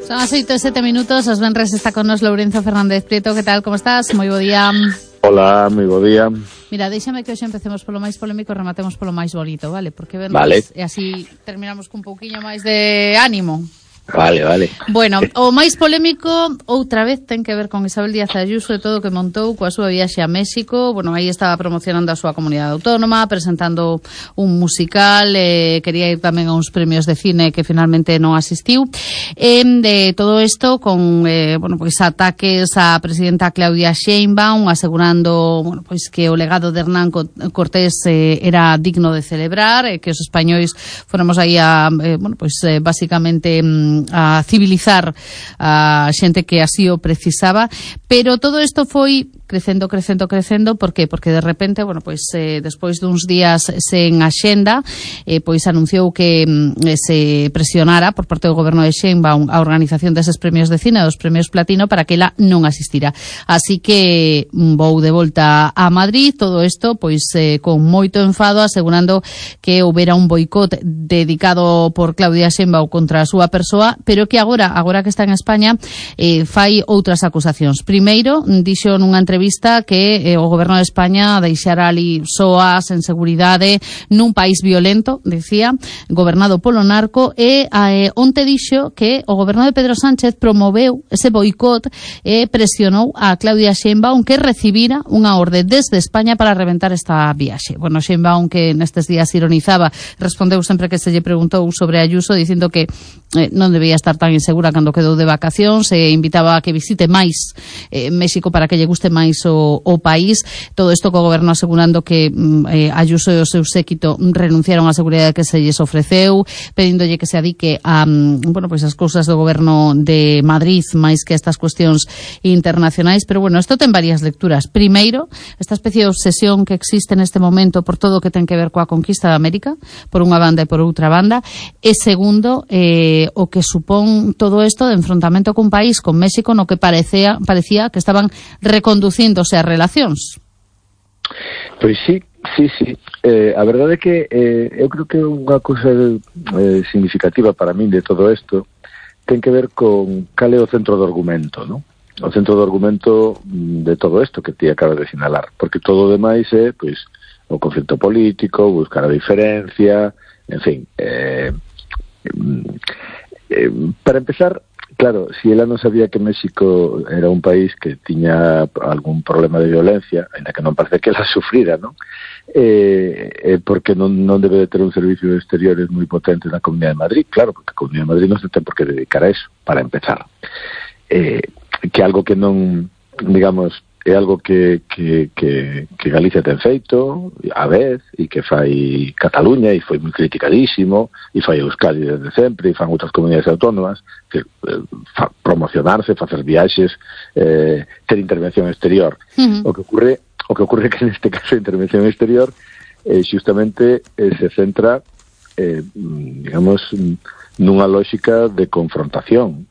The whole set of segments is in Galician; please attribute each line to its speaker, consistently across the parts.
Speaker 1: Son as 8:07, os venres está con nos Lourenzo Fernández Prieto. Que tal, como estás? Moi bo día.
Speaker 2: Hola, moi bo día.
Speaker 1: Mira, déxame que hoxe empecemos polo máis polémico e rematemos polo máis bonito, vale? Porque venres,
Speaker 2: vale.
Speaker 1: E así terminamos cun pouquiño máis de ánimo.
Speaker 2: Vale.
Speaker 1: Bueno, o máis polémico outra vez ten que ver con Isabel Díaz Ayuso e todo o que montou coa súa viaxe a México. Bueno, aí estaba promocionando a súa comunidade autónoma, presentando un musical, quería ir tamén a uns premios de cine que finalmente non asistiu. De todo isto con pois ataques á presidenta Claudia Sheinbaum, asegurando, que o legado de Hernán Cortés era digno de celebrar, que os españois fóramos aí a basicamente a civilizar a xente que así o precisaba, pero todo isto foi crecendo. Por qué? Porque de repente, despois duns días sen axenda, anunciou que se presionara por parte do goberno de Sheinbaum a organización deses premios de cine, dos premios Platino, para que ela non asistira. Así que vou de volta a Madrid, todo isto con moito enfado, asegurando que houbera un boicot dedicado por Claudia Sheinbaum contra a súa persoa, pero que agora que está en España, fai outras acusacións. Primeiro, dixo nunha entrevista que o goberno de España deixara ali soas, en seguridade, nun país violento, decía, gobernado polo narco, e onte dixo que o goberno de Pedro Sánchez promoveu ese boicot e presionou a Claudia Sheinbaum que recibira unha orde desde España para reventar esta viaxe. Bueno, Sheinbaum, que nestes días ironizaba, respondeu sempre que se lle preguntou sobre Ayuso, dicindo que non debía estar tan insegura cando quedou de vacacións, e invitaba a que visite máis México para que lle guste máis o país. Todo isto co goberno asegurando que Ayuso e o seu séquito renunciaron á seguridade que se lles ofreceu, pedíndolle que se adique a as cousas do goberno de Madrid máis que estas cuestións internacionais. Pero isto ten varias lecturas. Primeiro, esta especie de obsesión que existe neste momento por todo o que ten que ver coa conquista de América, por unha banda e por outra banda. E segundo, o que supón todo isto de enfrontamento cun país, con México, no que parecía que estaban reconducíndose as relacións.
Speaker 2: Pois sí. A verdade é que eu creo que unha cousa significativa para min de todo isto ten que ver con cal é o centro do argumento, non? O centro do argumento de todo isto que ti acabas de sinalar, porque todo o demais é, o conflito político, buscar a diferencia, en fin, para empezar, claro, si ela non sabía que México era un país que tiña algún problema de violencia, ainda que non parece que ela sufrira, non? Porque non debe de ter un servicio de exteriores moi potente na Comunidade de Madrid, claro, porque a Comunidade de Madrid non se ten por que dedicar a eso, para empezar. Que algo que non, digamos, é algo que Galicia ten feito a vez, e que fai Cataluña, e foi moi criticadísimo, e fai Euskadi desde sempre, e fan outras comunidades autónomas, que promocionarse, facer viaxes, ter intervención exterior. O que ocurre que neste caso a intervención exterior xustamente se centra digamos nunha lógica de confrontación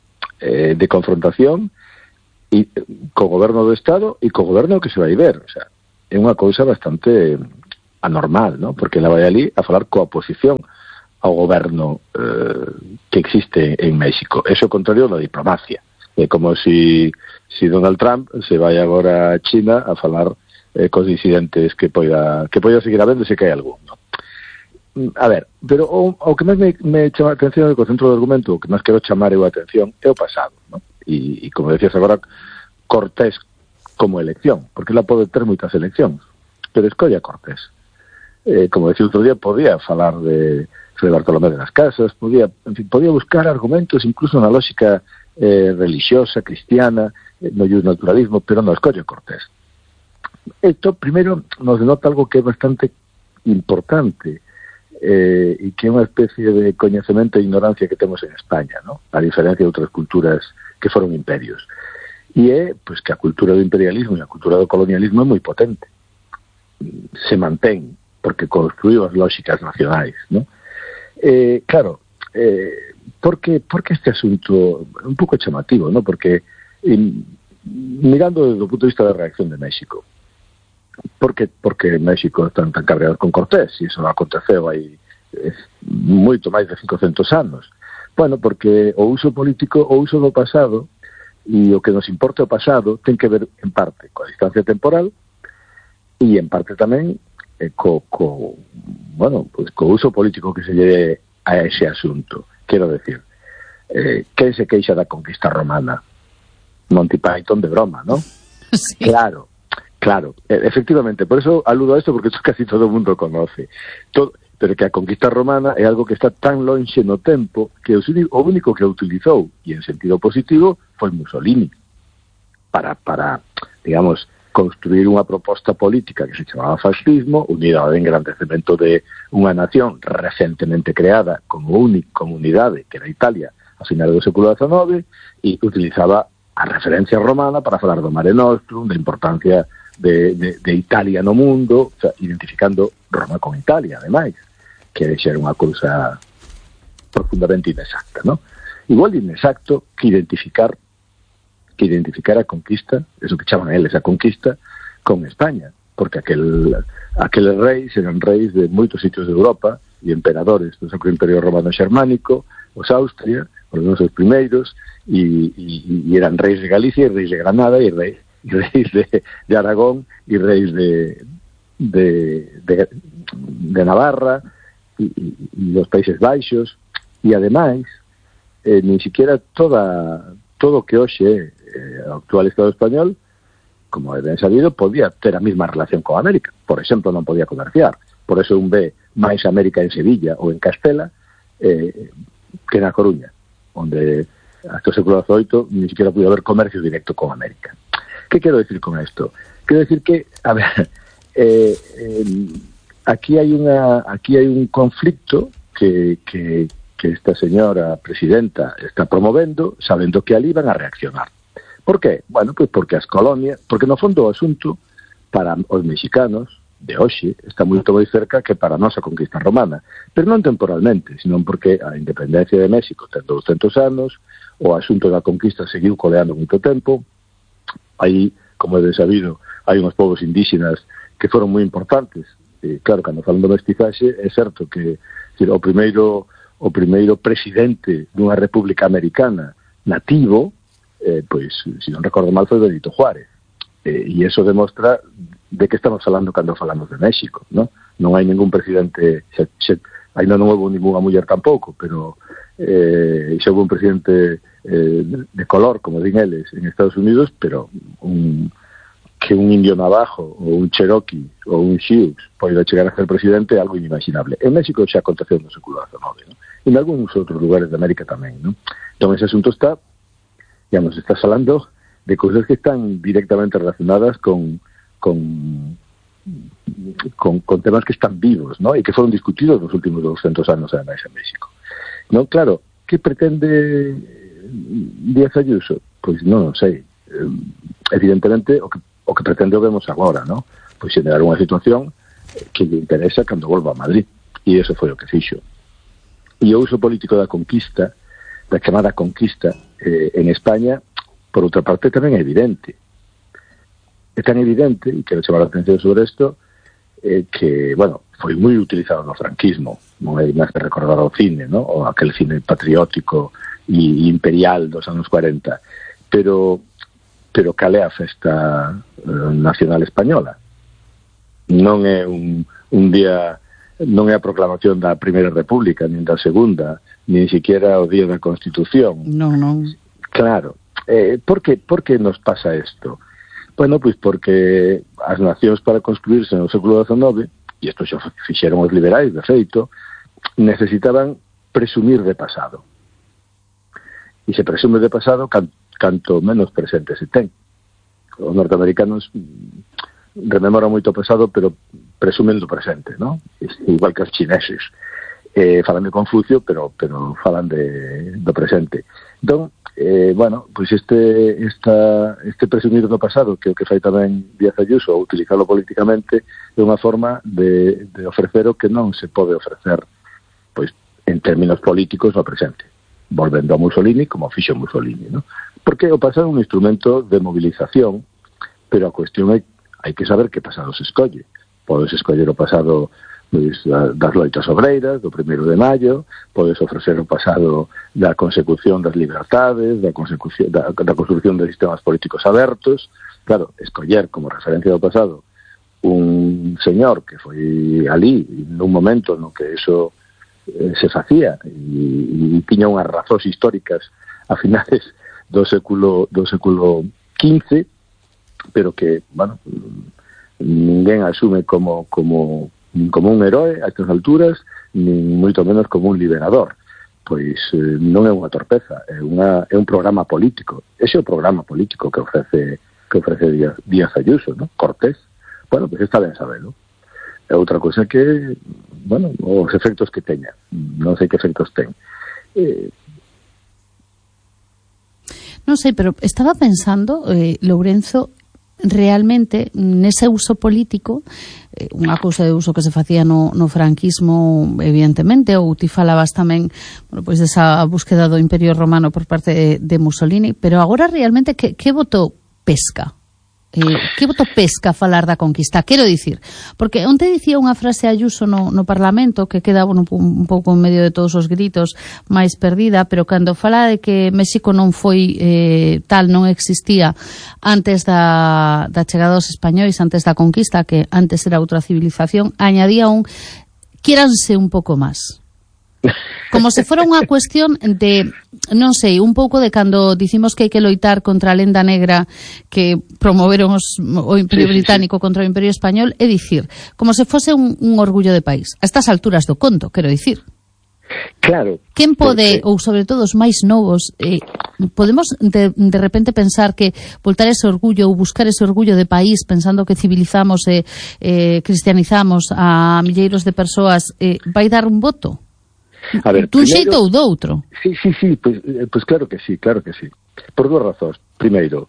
Speaker 2: e co goberno do Estado e co goberno que se vai ver. O sea, é unha cousa bastante anormal, ¿no? Porque ela vai ali a falar coa oposición ao goberno que existe en México. Eso é o contrario da diplomacia. É como si Donald Trump se vai agora a China a falar cos disidentes que poida seguir habendo se que hai algún, ¿no? A ver, pero o que máis me chama a atención é que o centro do argumento, o que máis quero chamar eu a atención, é o pasado, ¿no? E como decías agora, Cortés como elección, porque ela pode ter moitas eleccións, pero escolle a Cortés. Como decía outro día, podía falar de Bartolomé de las Casas, podía buscar argumentos incluso na lógica religiosa, cristiana, no naturalismo, pero non escolle a Cortés. Isto, primeiro, nos denota algo que é bastante importante, e que é unha especie de coñecemento e ignorancia que temos en España, ¿no? A diferencia de outras culturas que foron imperios. E é, que a cultura do imperialismo e a cultura do colonialismo é moi potente. Se mantén, porque construiu as lógicas nacionais, ¿no? Claro, por que este asunto é un pouco chamativo, ¿no? Porque, mirando desde o punto de vista da reacción de México, porque México están tan cabreados con Cortés, e iso aconteceu hai moito máis de 500 anos, Bueno, porque o uso político, o uso do pasado, e o que nos importa o pasado ten que ver en parte coa distancia temporal e en parte tamén bueno, pues, co uso político que se lle dé a ese asunto. Quero decir, quen se queixa da conquista romana? Monty Python de broma, ¿no?
Speaker 1: Sí.
Speaker 2: Claro, efectivamente, por eso aludo a esto, porque esto casi todo o mundo conoce. Pero que a conquista romana é algo que está tan lonxe no tempo que o único que a utilizou, e en sentido positivo, foi Mussolini, para digamos, construir unha proposta política que se chamaba fascismo, unida ao engrandecemento de unha nación recentemente creada como única comunidade, que era Italia, a finales do século XIX, e utilizaba a referencia romana para falar do Mare Nostrum, da importancia de Italia no mundo, o sea, identificando Roma con Italia, ademais, que era unha cousa profundamente inexacta, ¿no? Igual de inexacto que identificar a conquista, eso que chaman eles a conquista, con España, porque aqueles reis eran reis de moitos sitios de Europa e emperadores do Sacro Imperio Romano Xermánico, os Austria, os nosos primeiros, e eran reis de Galicia, e reis de Granada, e reis de Aragón, e reis de Navarra, e dos Países Baixos, e ademais, nin siquiera todo o que hoxe é o actual Estado español, como é ben sabido, podía ter a mesma relación con América. Por exemplo, non podía comerciar. Por eso un ve máis América en Sevilla ou en Castela que na Coruña, onde hasta o século XVIII ni siquiera pudo haber comercio directo con América. Que quero decir con isto? Quero decir que, a ver, aquí hai un conflicto que esta señora presidenta está promovendo, sabendo que ali van a reaccionar. Por qué? Bueno, pues porque as colonias, porque no fondo o asunto para os mexicanos de hoxe está moito máis cerca que para a nosa conquista romana, pero non temporalmente, sino porque a independencia de México ten 200 anos, o asunto da conquista seguiu coleando moito tempo. Aí, como é sabido, hai uns povos indígenas que foron moi importantes. Claro, cando falando de mestizaxe, é certo que o primeiro presidente dunha república americana nativo, pois, se non recordo mal, foi Benito Juárez. E iso demostra de que estamos falando cando falamos de México, ¿no? Non hai ningún presidente, ainda non houve ninguna muller tampouco, pero xa houve un presidente de color, como din eles, en Estados Unidos, pero que un indio navajo, ou un cherokee, ou un sioux poida chegar a ser presidente é algo inimaginable. En México xa aconteceu no século XIX, ¿no? E en algúns outros lugares de América tamén, ¿no? Entón, ese asunto está, digamos, está falando de cousas que están directamente relacionadas con temas que están vivos, ¿no? E que foron discutidos nos últimos 200 anos ademais en México. Non, claro, que pretende Díaz Ayuso? Pois non sei. Evidentemente, o que pretende o vemos agora, ¿no? Pois xenerar unha situación que lle interesa cando volva a Madrid. E iso foi o que fixo. E o uso político da conquista, da chamada conquista, en España, por outra parte, tamén é evidente. É tan evidente, e quero chamar a atención sobre isto, que, bueno, foi moi utilizado no franquismo, non é máis que recordar o cine, ¿no? O aquel cine patriótico e imperial dos anos 40, pero cal é a festa nacional española? Non é un día, non é a proclamación da Primeira República, nin da Segunda, nin siquiera o día da Constitución.
Speaker 1: Non.
Speaker 2: Claro. Por que nos pasa isto? Bueno, pois porque as nacións para construirse no século XIX, e isto xa fixeron os liberais, de feito, necesitaban presumir de pasado. E se presume de pasado canto menos presente se ten. Os norteamericanos rememoran moito o pasado, pero presumen do presente, ¿no? Igual que os chineses. Falan de Confucio, pero falan do presente. Entón, bueno, pois este presumir do pasado, que é o que fai tamén Díaz Ayuso, ou utilizarlo políticamente, é unha forma de ofrecer o que non se pode ofrecer, pois, en términos políticos no presente, volvendo a Mussolini como fixo Mussolini, ¿no? Porque o pasado é un instrumento de movilización, pero a cuestión é hai que saber que pasado se escolle. Podes escoller o pasado pois das loitas obreiras do 1º de maio, podes ofrecer o pasado da consecución das libertades, da construcción de sistemas políticos abertos. Claro, escoller como referencia do pasado un señor que foi ali nun momento no que eso se facía e tiña unhas razóns históricas a finales do século XV, pero que, bueno, ninguén asume como un heroe a estas alturas, nin moito menos como un liberador. Pois non é unha torpeza, é un programa político. Ese é o programa político que ofrece Díaz Ayuso, ¿no? Cortés. Bueno, pois está ben sabelo. É outra cosa que, bueno, os efectos que teña. Non sei que efectos ten.
Speaker 1: Non sei, pero estaba pensando, Lourenzo, realmente nese uso político, unha cousa de uso que se facía no franquismo, evidentemente, ou ti falabas tamén, bueno, pois desa búsqueda do Imperio Romano por parte de Mussolini, pero agora realmente que voto pesca? Que voto pesca falar da conquista? Quero dicir, porque onte dicía unha frase Ayuso no Parlamento que queda, bueno, un pouco en medio de todos os gritos, máis perdida, pero cando fala de que México non foi tal, non existía antes da chegada dos españois, antes da conquista, que antes era outra civilización, añadía quiéranse un pouco máis. Como se fora unha cuestión de, non sei, un pouco de cando dicimos que hai que loitar contra a lenda negra que promoveron o Imperio Británico contra o Imperio Español, é dicir, como se fose un orgullo de país. A estas alturas do conto, quero dicir.
Speaker 2: Claro.
Speaker 1: Quen pode, ou sobre todo os máis novos, podemos de repente pensar que voltar ese orgullo ou buscar ese orgullo de país pensando que civilizamos e cristianizamos a milleiros de persoas vai dar un voto?
Speaker 2: A ver,
Speaker 1: dun xeito ou doutro?
Speaker 2: Sí, pues claro que sí. Por dúas razóns. Primeiro,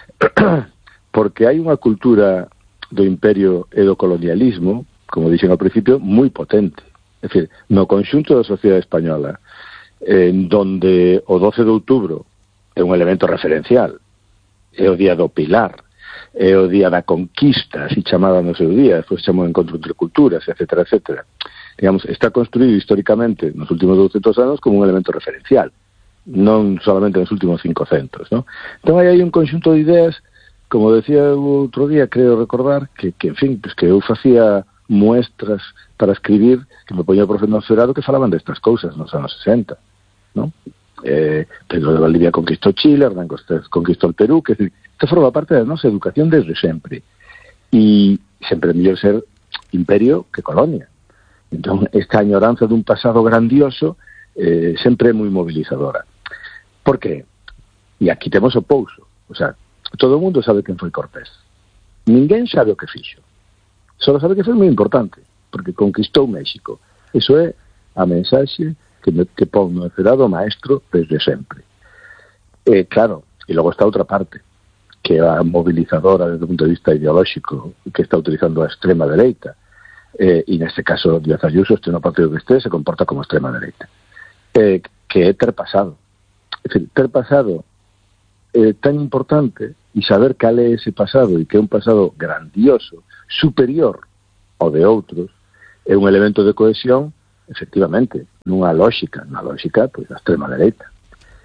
Speaker 2: porque hai unha cultura do imperio e do colonialismo, como dixen ao principio, moi potente. É dicir, no conxunto da sociedade española, en donde o 12 de outubro é un elemento referencial, é o día do Pilar, é o día da conquista, así chamada no seu día, despois chamou encontro entre culturas, etcétera, etcétera. Digamos, está construído históricamente nos últimos 200 anos como un elemento referencial, non solamente nos últimos 500, ¿no? Entón hai un conxunto de ideas, como decía o outro día, creo recordar, que en fin, pues que eu facía muestras para escribir, que me poñía o profe no Cerado, que falaban destas cousas nos anos 60, ¿no? Pedro de Valdivia conquistou Chile, Hernán Cortés conquistou el Perú, que isto forma parte da nosa educación desde sempre, e sempre é mellor ser imperio que colonia. Entón, esta añoranza dun pasado grandioso sempre é moi mobilizadora. Por qué? E aquí temos o pouso. O sea, todo o mundo sabe quen foi Cortés. Ninguén sabe o que fixo. Só sabe que foi moi importante, porque conquistou México. Iso é a mensaxe que pon no Cerado o maestro desde sempre. Claro, e logo está outra parte, que é a mobilizadora desde o punto de vista ideolóxico, que está utilizando a extrema dereita. E neste caso Díaz Ayuso, este no partido que este, se comporta como extrema dereita, que é ter pasado. É dicir, ter pasado tan importante e saber cal é ese pasado e que é un pasado grandioso, superior ao de outros, é un elemento de cohesión, efectivamente, nunha lógica, pois, da extrema dereita.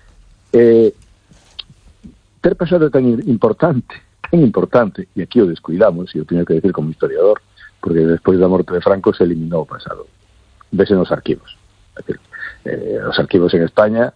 Speaker 2: Ter pasado é tan importante, e aquí o descuidamos, e eu teño que decir como historiador, porque despois da morte de Franco se eliminou o pasado. Vese nos arquivos. É dicir, os arquivos en España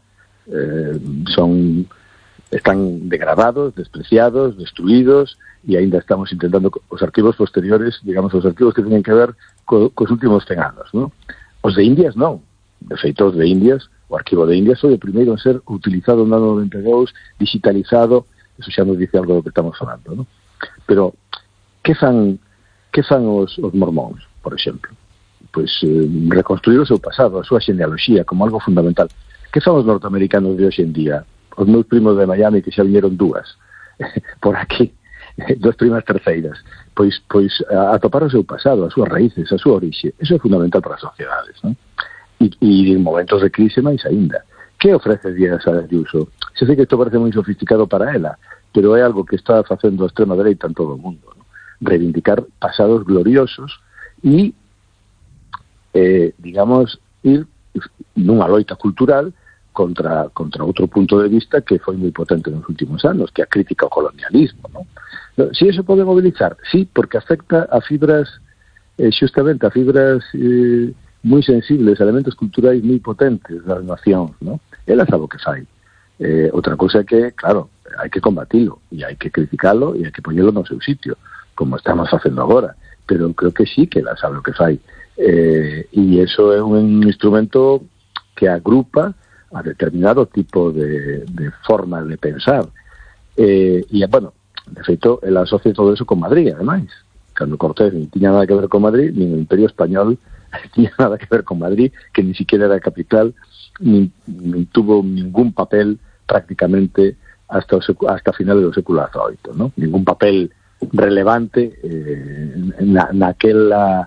Speaker 2: están degradados, despreciados, destruídos, e aínda estamos intentando os arquivos posteriores, digamos, os arquivos que teñen que ver cos últimos 100 anos, ¿no? Os de Indias non. De feito, os de Indias, o arquivo de Indias foi o primeiro a ser utilizado no ano 92, digitalizado, eso xa nos dice algo do que estamos falando, ¿no? Pero, que fan os mormóns, por exemplo? Pois reconstruir o seu pasado, a súa xenealoxía como algo fundamental. Que fan os norteamericanos de hoxe en día? Os meus primos de Miami, que xa viñeron dúas por aquí, dos primas terceiras, pois atopar o seu pasado, as súas raíces, a súa orixe. Eso é fundamental para as sociedades, non? E en momentos de crise máis aínda. Que ofrece Díaz Ayuso? Xa sei que isto parece moi sofisticado para ela, pero é algo que está facendo a extrema dereita en todo o mundo, non? Reivindicar pasados gloriosos e digamos, ir nunha loita cultural contra outro punto de vista que foi moi potente nos últimos anos, que é a crítica ao colonialismo, non? Si eso pode mobilizar, sí, porque afecta a fibras, xustamente a fibras moi sensibles, elementos culturais moi potentes das nacións, non? Ela sabe o que fai. Outra cousa é que, claro, hai que combatilo, e hai que criticalo, e hai que poñelo no seu sitio, como estamos facendo agora, pero creo que sí que ela sabe o que fai. E iso é un instrumento que agrupa a determinado tipo de forma de pensar. E, bueno, de feito, ela asocia todo eso con Madrid, ademais. Cando Cortés non tiña nada que ver con Madrid, nin o Imperio Español tiña nada que ver con Madrid, que ni siquiera era capital, nin tuvo ningún papel prácticamente hasta finales do século XVIII, ¿no? Ningún papel relevante naquela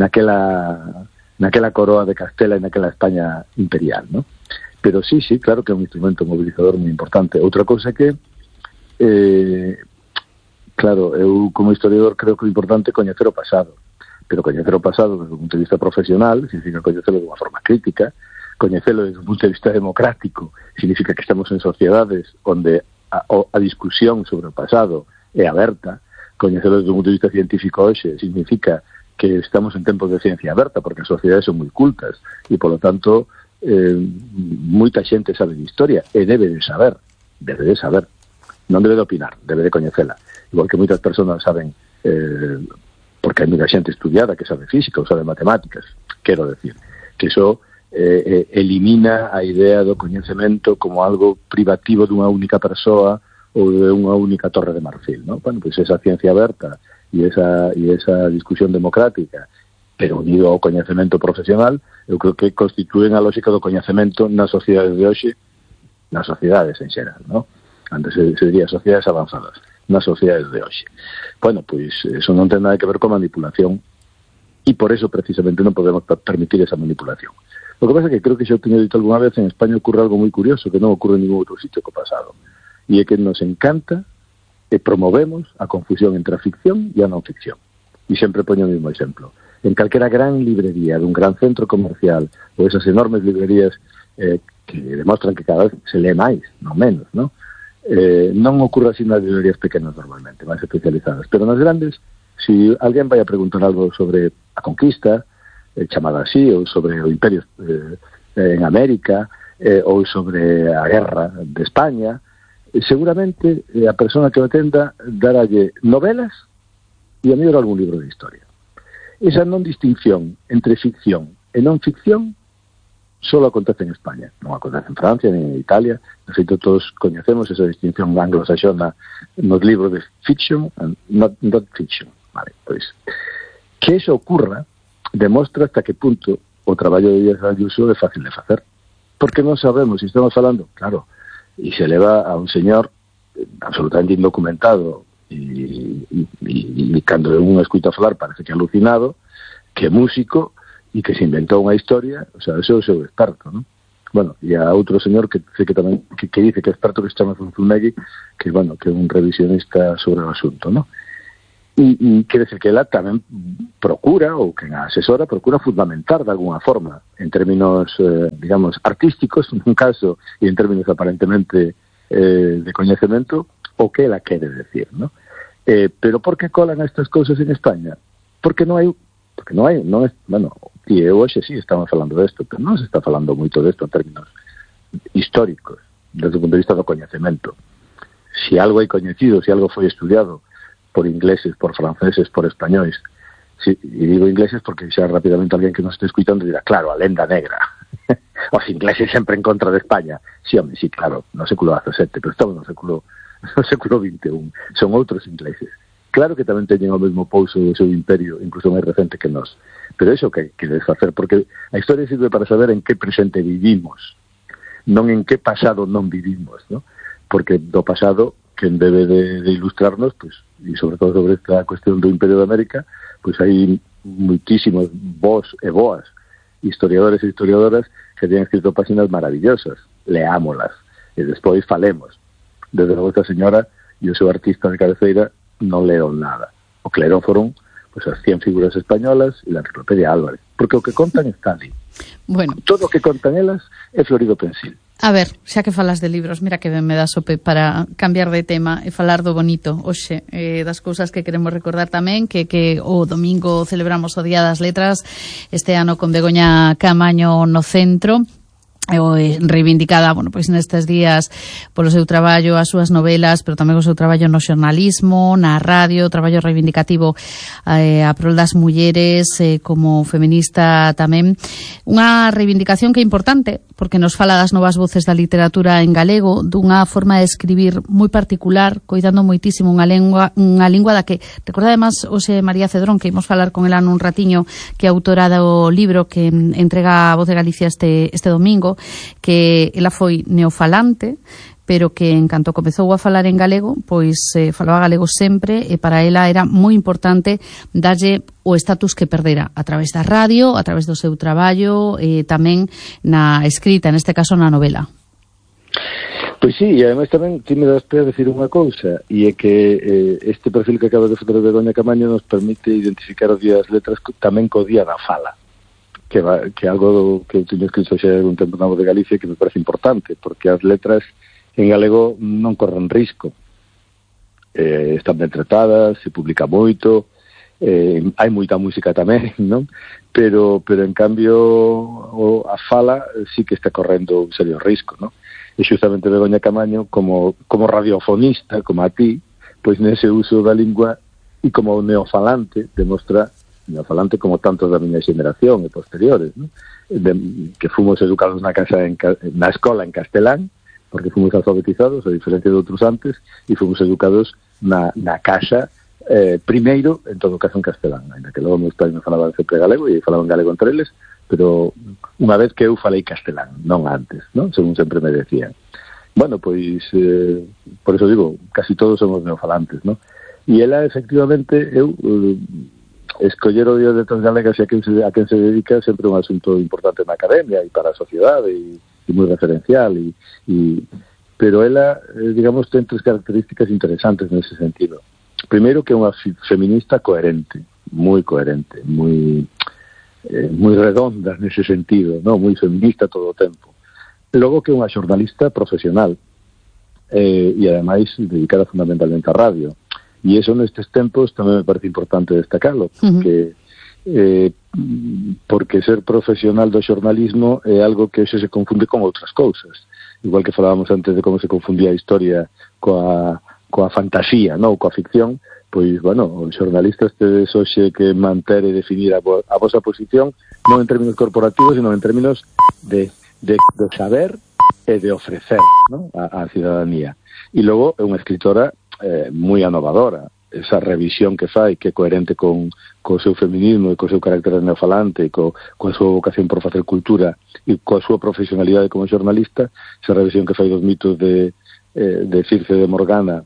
Speaker 2: coroa de Castela e naquela España imperial, ¿no? Pero sí, claro que é un instrumento mobilizador moi importante. Outra cousa é que claro, eu como historiador creo que é importante coñecer o pasado, pero coñecer o pasado desde un punto de vista profesional significa coñecelo de unha forma crítica, coñecelo desde un punto de vista democrático significa que estamos en sociedades onde a discusión sobre o pasado é aberta, coñecelo desde un punto de vista científico hoxe significa que estamos en tempos de ciencia aberta, porque as sociedades son moi cultas e, polo tanto, moita xente sabe de historia e debe de saber, non debe de opinar, debe de coñecela, igual que moitas persoas saben, porque hai moita xente estudiada que sabe física ou sabe matemáticas, quero decir que iso elimina a idea do coñecemento como algo privativo dunha única persoa ou de unha única torre de marfil, ¿no? Bueno, pues esa ciencia aberta e esa discusión democrática, pero unido ao coñecemento profesional, eu creo que constituen a lógica do coñecemento nas sociedades de hoxe, nas sociedades en xeral, ¿no? Antes se diría sociedades avanzadas, nas sociedades de hoxe. Bueno, pois eso non ten nada que ver con manipulación e por eso precisamente non podemos permitir esa manipulación. O que pasa é que creo que xa o teño dito algunha vez, en España ocurre algo moi curioso que non ocurre en ningún outro sitio co pasado, e é que nos encanta e promovemos a confusión entre a ficción e a non ficción. E sempre poño o mesmo exemplo. En calquera gran librería dun gran centro comercial ou esas enormes librerías que demostran que cada vez se lee máis, non menos, ¿no? Non ocurre así nas librerías pequenas normalmente, máis especializadas, pero nas grandes, se alguén vai a preguntar algo sobre a conquista, chamada así, ou sobre o imperio en América, ou sobre a guerra de España, seguramente a persona que o atenda daralle novelas e a mellor algún libro de historia. Esa non distinción entre ficción e non ficción só acontece en España, non acontece en Francia ni en Italia. De feito, todos coñecemos esa distinción anglosaxona nos libros de fiction and not fiction. Vale, pois que eso ocurra demostra hasta que punto o traballo de Díaz Ayuso é fácil de facer, porque non sabemos se estamos falando, claro, e se leva a un señor absolutamente indocumentado e cando un escuita falar parece que alucinado, que é músico e que se inventou unha historia, o sea, eso é o seu experto, non? Bueno, e a outro señor que tamén que dice que é experto, que se chama Zunzunegui, que, bueno, que é un revisionista sobre o asunto, non? E quere decir que ela tamén procura, ou que a asesora procura fundamentar de alguna forma, en términos, digamos, artísticos, nun caso, e en términos aparentemente de coñecemento, o que ela quere decir, ¿no? Pero por que colan estas cousas en España? Porque non é, bueno, e hoxe sí estamos falando desto, pero non se está falando moito desto en términos históricos, desde o punto de vista do coñecemento. Si algo hai coñecido, si algo foi estudiado por ingleses, por franceses, por españois, sí, e digo ingleses porque xa rápidamente alguén que nos este escuitando dirá, claro, a lenda negra, os ingleses sempre en contra de España. Sí, home, sí, claro, no século XVII, pero estamos no século XXI, son outros ingleses. Claro que tamén teñen o mesmo pouso do seu imperio, incluso máis recente que nós, pero iso que desfacer, porque a historia sirve para saber en que presente vivimos, non en que pasado non vivimos, ¿no? Porque do pasado, quen debe de ilustrarnos, pues, e sobre todo sobre esta cuestión do Imperio de América, pues hai muitísimos vos e boas historiadores e historiadoras que teñen escrito páxinas maravillosas, leámolas e despois falemos. Desde logo esta señora e o seu artista de cabeceira non leron nada. O que leron foron pues as 100 figuras españolas e la enciclopedia Álvarez, porque o que contan está ali.
Speaker 1: Bueno,
Speaker 2: todo o que contan elas é Florido Pensil.
Speaker 1: A ver, xa que falas de libros, mira que ben me dá sope para cambiar de tema e falar do bonito hoxe, das cousas que queremos recordar tamén, que o domingo celebramos o Día das Letras, este ano con Begoña Camaño no centro, reivindicada, bueno, pois nestes días polo seu traballo, as súas novelas, pero tamén o seu traballo no xornalismo, na radio, traballo reivindicativo a prol das mulleres, como feminista tamén. Unha reivindicación que é importante, porque nos fala das novas voces da literatura en galego, dunha forma de escribir moi particular, coidando moitísimo unha lingua da que, recorda además hoxe María Cedrón, que imos falar con ela nun ratiño, que é autora do libro que entrega a Voz de Galicia este domingo, que ela foi neofalante, pero que en canto comezou a falar en galego, pois falaba galego sempre, e para ela era moi importante darlle o estatus que perdera a través da radio, a través do seu traballo, tamén na escrita, neste caso na novela.
Speaker 2: Pois sí, e ademais tamén ti me das a decir unha cousa, e é que este perfil que acaba de fazer de Begoña Camaño nos permite identificar o Día das Letras tamén co Día da Fala, que é algo que eu teño escrito xa un tempo na Voz de Galicia, que me parece importante, porque as letras en galego non corren risco, están ben tratadas, se publica moito, hai moita música tamén, non? Pero en cambio a fala sí que está correndo un serio risco, non? E xustamente Begoña Camaño como radiofonista, como a ti, pois nese uso da lingua e como neofalante demostra, neofalante como tantos da miña xeración e posteriores, ¿no? Que fomos educados na escola en castelán, porque fomos alfabetizados, a diferencia de outros antes, e fomos educados na casa, primeiro, en todo caso en castelán, ainda que logo meus pais me falaban sempre galego, e falaban galego entre eles, pero unha vez que eu falei castelán, non antes, ¿no? Según sempre me decían. Bueno, pois, por eso digo, casi todos somos neofalantes, ¿no? E ela, efectivamente, escoller o Día de Letras Galegas e a quen se dedica sempre un asunto importante na academia e para a sociedade e moi referencial pero ela, digamos, ten tres características interesantes nese sentido. Primeiro, que é unha feminista coherente, moi redonda nese sentido, ¿no? Moi feminista todo o tempo. Logo, que é unha xornalista profesional e ademais dedicada fundamentalmente á radio. E iso nestes tempos tamén me parece importante destacalo, porque ser profesional do xornalismo é algo que se confunde con outras cousas. Igual que falábamos antes de como se confundía a historia coa fantasía, non? Coa ficción, pois, bueno, os xornalistas tedes hoxe que manter e definir a vosa posición non en términos corporativos, sino en términos de saber e de ofrecer, ¿no? a cidadanía. E logo é unha escritora moi anovadora, esa revisión que fai, que é coherente co seu feminismo e co seu carácter neofalante, coa súa vocación por facer cultura e coa súa profesionalidade como xornalista, esa revisión que fai dos mitos de Circe de Morgana,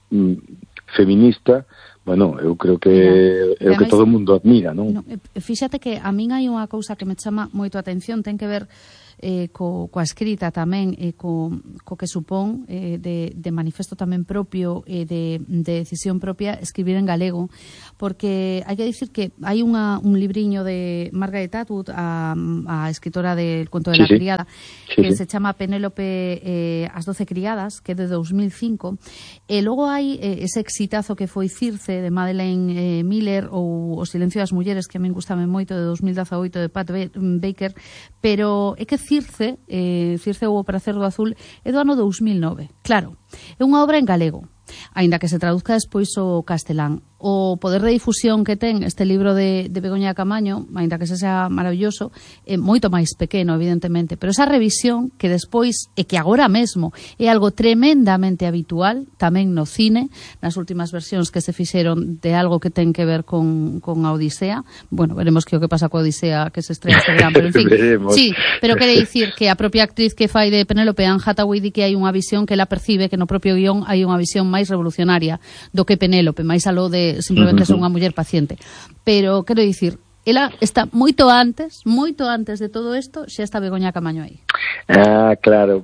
Speaker 2: feminista, bueno, eu creo que é o que todo o mundo admira, non?
Speaker 1: Fíxate que a min hai unha cousa que me chama moito a atención, ten que ver coa escrita tamén, co que supón de manifesto tamén propio e de decisión propia escribir en galego, porque hai que dicir que hai un libriño de Margaret Atwood, a escritora del Cuento de la Criada, que se chama Penélope as 12 criadas, que é de 2005, e logo hai ese exitazo que foi Circe, de Madeleine Miller, ou O silencio das mulleres, que a min gustame moito, de 2018, de Pat Baker, pero é que Circe ou O prazer do azul é do ano 2009. Claro, é unha obra en galego, aínda que se traduzca despois o castelán. O poder de difusión que ten este libro de Begoña Camaño, aínda que se sea maravilloso, é moito máis pequeno, evidentemente, pero esa revisión que despois, e que agora mesmo é algo tremendamente habitual tamén no cine, nas últimas versións que se fixeron de algo que ten que ver con a Odisea. Bueno, veremos que o que pasa coa Odisea que se estrena este verán, pero en fin, sí, pero quere dicir que a propia actriz que fai de Penélope, Anne Hathaway, di que hai unha visión que ela percibe que no propio guión hai unha visión máis revolucionaria do que Penélope, máis aló de simplemente ser unha muller paciente. Pero, quero dicir, ela está moito antes de todo isto, xa está Begoña Camaño aí.
Speaker 2: Claro.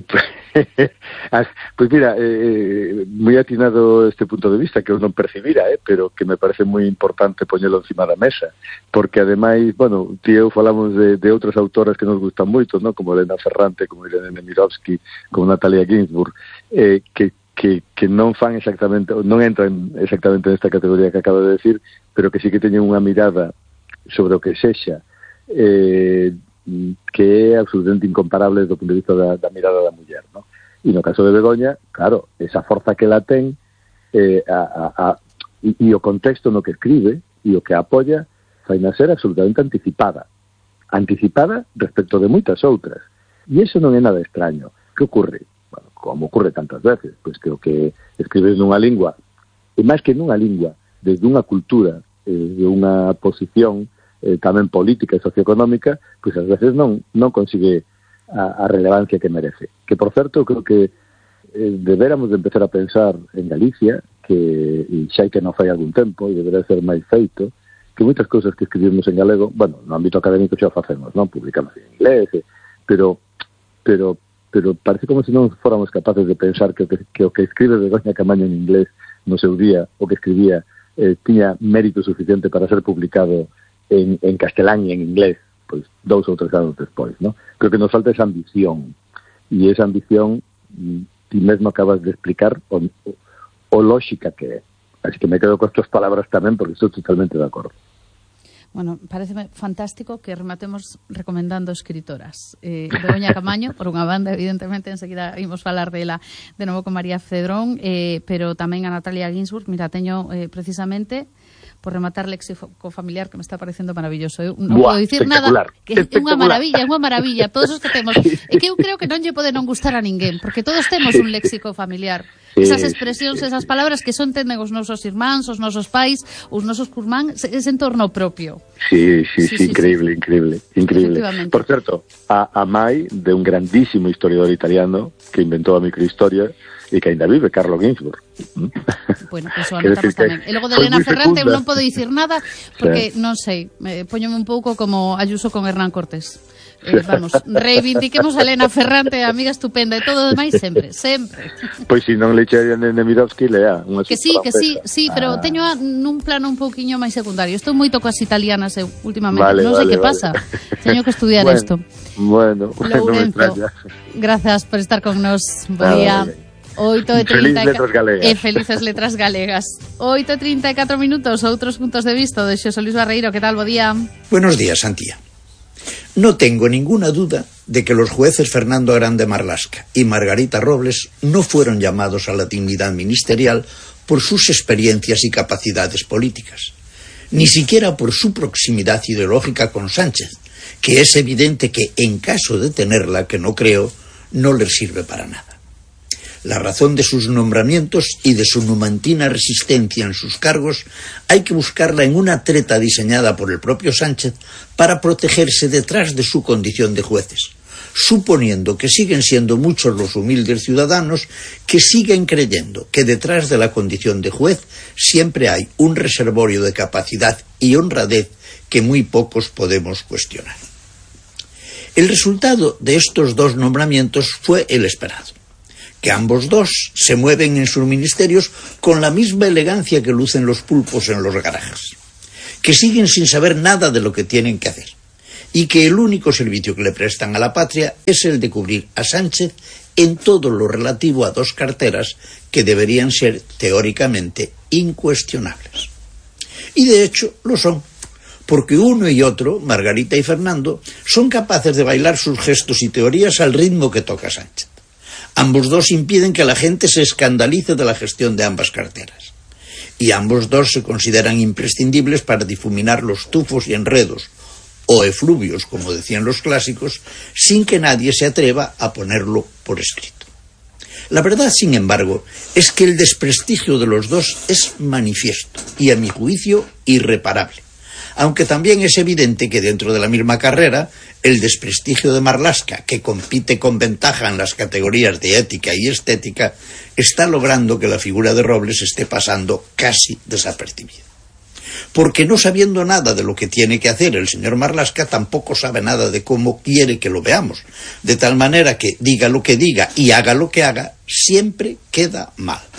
Speaker 2: Pues mira, moi atinado este punto de vista que eu non percibira, pero que me parece moi importante poñelo encima da mesa, porque ademais, bueno, ti e eu falamos de outras autoras que nos gustan moito, ¿no? Como Elena Ferrante, como Irene Nemirovsky, como Natalia Ginzburg, que non fan exactamente, non entran exactamente nesta categoría que acabo de decir, pero que sí que teñen unha mirada sobre o que sexa que é absolutamente incomparable do punto de vista da mirada da muller, ¿no? E no caso de Begoña, claro, esa forza que la ten e o contexto no que escribe e o que apoia faina ser absolutamente anticipada respecto de moitas outras, e iso non é nada extraño. Que ocurre? Bueno, como ocurre tantas veces, pois que o que escribes nunha lingua, e máis que nunha lingua, desde unha cultura, de unha posición tamén política e socioeconómica, pois ás veces non consigue a relevancia que merece. Que, por certo, creo que deberamos de empezar a pensar en Galicia, que xa hai que non fai algún tempo, e deberá ser máis feito, que moitas cousas que escribimos en galego, bueno, no ámbito académico xa o facemos, non? Publicamos en inglés, pero parece como se non fóramos capaces de pensar que o que escribe Begoña Camaño en inglés no seu día, o que escribía, tiña mérito suficiente para ser publicado en castelán e en inglés, pois 2 ou 3 anos despois, ¿no? Creo que nos falta esa ambición, e esa ambición ti mesmo acabas de explicar o lógica que é. Así que me quedo con estas palabras tamén, porque estou totalmente de acordo.
Speaker 1: Bueno, pareceme fantástico que rematemos recomendando escritoras. Begoña Camaño, por unha banda, evidentemente, enseguida imos falar dela de novo con María Cedrón, pero tamén a Natalia Ginzburg. Mira, teño precisamente por rematar léxico familiar, que me está parecendo maravilloso. Eu non podo dicir nada, que é unha maravilla, todos os que temos. É que eu creo que non lle pode non gustar a ninguén, porque todos temos un léxico familiar. Esas expresións, esas palabras que son tenden os nosos irmáns, os nosos pais, os nosos curmán, ese entorno propio.
Speaker 2: Sí, increíble. Por certo, a mai de un grandísimo historiador italiano que inventou a microhistoria e que ainda vive, Carlo Ginzburg.
Speaker 1: Bueno, eso anotamos tamén. E logo de Elena Ferrante eu non podo dicir nada porque non sei, póñome un pouco como Ayuso con Hernán Cortés. Vamos, reivindiquemos a Elena Ferrante, amiga estupenda, e todo o demais sempre.
Speaker 2: Pois se non le echarían en Nemirovsky, lea.
Speaker 1: Que sí, pero teño nun plano un pouquiño máis secundario. Estou moito coas italianas eu últimamente, non sei que pasa. Teño que estudiar isto.
Speaker 2: Bueno,
Speaker 1: Lourenzo, gracias por estar con nos. Bo día. 8:30 felices letras galegas. 8:34 minutos, outros puntos de vista de Xosé Luis Barreiro. Que tal, bo día?
Speaker 3: Buenos días, Santía. No tengo ninguna duda de que los jueces Fernando Grande Marlaska y Margarita Robles no fueron llamados a la dignidad ministerial por sus experiencias y capacidades políticas, ni siquiera por su proximidad ideológica con Sánchez, que es evidente que, en caso de tenerla, que no creo, no les sirve para nada. La razón de sus nombramientos y de su numantina resistencia en sus cargos hay que buscarla en una treta diseñada por el propio Sánchez para protegerse detrás de su condición de jueces, suponiendo que siguen siendo muchos los humildes ciudadanos que siguen creyendo que detrás de la condición de juez siempre hay un reservorio de capacidad y honradez que muy pocos podemos cuestionar. El resultado de estos dos nombramientos fue el esperado, que ambos dos se mueven en sus ministerios con la misma elegancia que lucen los pulpos en los garajes, que siguen sin saber nada de lo que tienen que hacer, y que el único servicio que le prestan a la patria es el de cubrir a Sánchez en todo lo relativo a dos carteras que deberían ser teóricamente incuestionables. Y de hecho lo son, porque uno y otro, Margarita y Fernando, son capaces de bailar sus gestos y teorías al ritmo que toca Sánchez. Ambos dos impiden que la gente se escandalice de la gestión de ambas carteras. Y ambos dos se consideran imprescindibles para difuminar los tufos y enredos, o efluvios, como decían los clásicos, sin que nadie se atreva a ponerlo por escrito. La verdad, sin embargo, es que el desprestigio de los dos es manifiesto y, a mi juicio, irreparable. Aunque también es evidente que dentro de la misma carrera, el desprestigio de Marlaska, que compite con ventaja en las categorías de ética y estética, está logrando que la figura de Robles esté pasando casi desapercibida. porque no sabiendo nada de lo que tiene que hacer el señor Marlaska, tampoco sabe nada de cómo quiere que lo veamos. De tal manera que diga lo que diga y haga lo que haga, siempre queda mal.